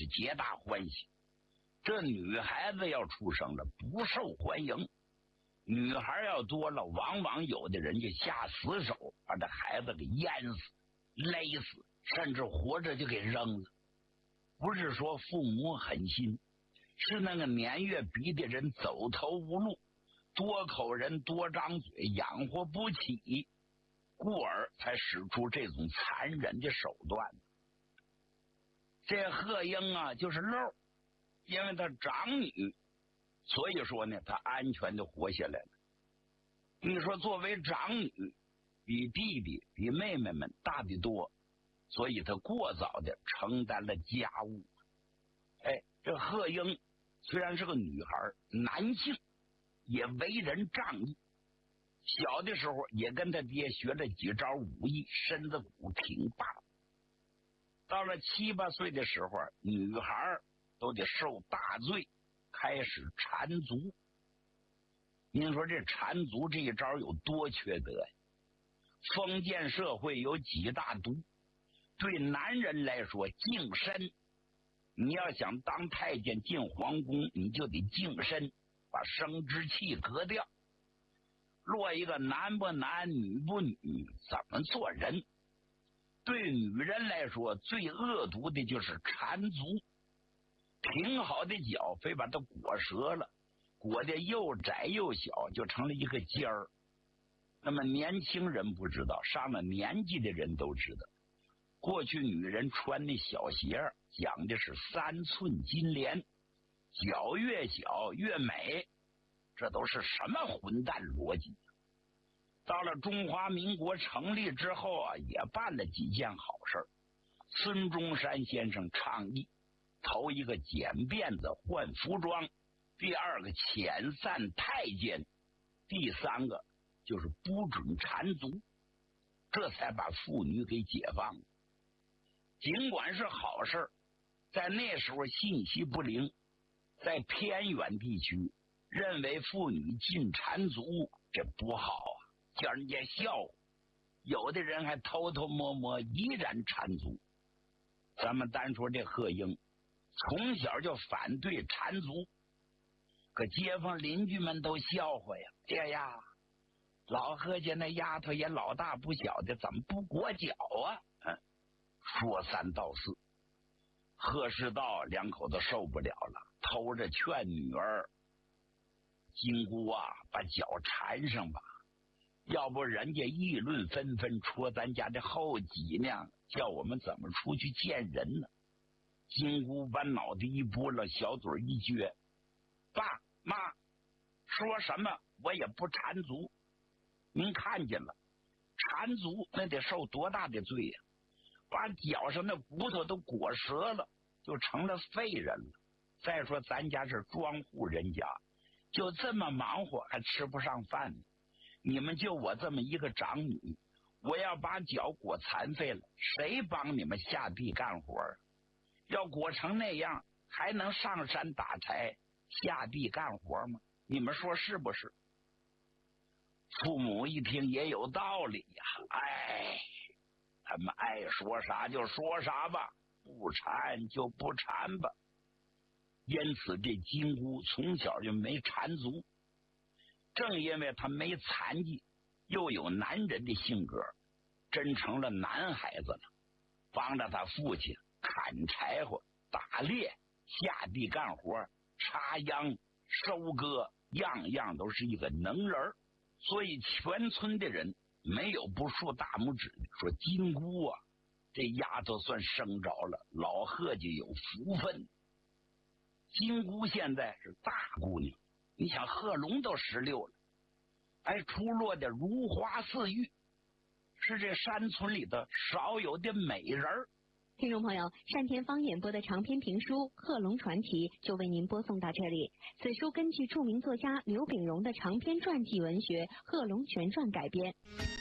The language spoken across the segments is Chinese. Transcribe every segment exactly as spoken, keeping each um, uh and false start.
是皆大欢喜。这女孩子要出生了，不受欢迎。女孩要多了，往往有的人就下死手，把这孩子给淹死、勒死，甚至活着就给扔了。不是说父母狠心，是那个年月逼的人走投无路，多口人多张嘴，养活不起，故而才使出这种残忍的手段。这贺英啊，就是漏，因为她长女，所以说呢，她安全的活下来了。你说作为长女，比弟弟比妹妹们大得多，所以她过早的承担了家务。哎，这贺英虽然是个女孩，男性，也为人仗义，小的时候也跟他爹学了几招武艺，身子骨挺大。到了七八岁的时候，女孩都得受大罪，开始缠足。您说这缠足这一招有多缺德呀？封建社会有几大毒，对男人来说净身，你要想当太监进皇宫，你就得净身，把生殖器割掉。落一个男不男女不女，怎么做人？对女人来说最恶毒的就是缠足，挺好的脚非把它裹折了，裹得又窄又小，就成了一个尖儿。那么年轻人不知道，上了年纪的人都知道，过去女人穿的小鞋讲的是三寸金莲，脚越小越美，这都是什么混蛋逻辑？到了中华民国成立之后啊，也办了几件好事。孙中山先生倡议，头一个剪辫子换服装，第二个遣散太监，第三个就是不准缠足，这才把妇女给解放了。尽管是好事，在那时候信息不灵，在偏远地区认为妇女禁缠足这不好啊，叫人家笑话，有的人还偷偷摸摸依然缠足。咱们单说这贺英，从小就反对缠足，可街坊邻居们都笑话呀，哎呀，老贺家那丫头也老大不小的，怎么不裹脚啊？嗯，说三道四，贺世道两口子受不了了，偷着劝女儿，金姑啊，把脚缠上吧，要不人家议论纷纷，戳咱家的后脊呢，叫我们怎么出去见人呢？金姑把脑袋一拨了，小嘴一撅，爸妈说什么我也不缠足。您看见了，缠足那得受多大的罪呀、啊？把脚上的骨头都裹折了，就成了废人了。再说咱家是庄户人家，就这么忙活还吃不上饭呢。你们就我这么一个长女，我要把脚裹残废了，谁帮你们下地干活啊？要裹成那样，还能上山打柴下地干活吗？你们说是不是？父母一听也有道理呀，哎，他们爱说啥就说啥吧，不缠就不缠吧。因此这金姑从小就没缠足，正因为他没残疾，又有男人的性格，真成了男孩子了，帮着他父亲砍柴火、打猎、下地干活、插秧、收割，样样都是一个能人。所以全村的人没有不竖大拇指的，说金姑啊，这丫头算生着了，老贺就有福分。金姑现在是大姑娘，你想贺龙都十六了，还出落的如花似玉，是这山村里的少有的美人儿。 听众朋友，单田芳演播的长篇评书《贺龙传奇》就为您播送到这里。此书根据著名作家刘炳荣的长篇传记文学《贺龙全传》改编。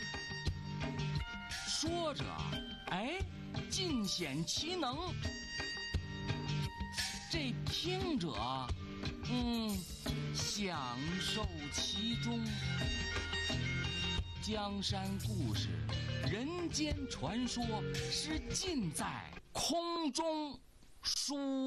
说着，哎，尽显其能；这听者，嗯，享受其中。江山故事，人间传说，是尽在空中书。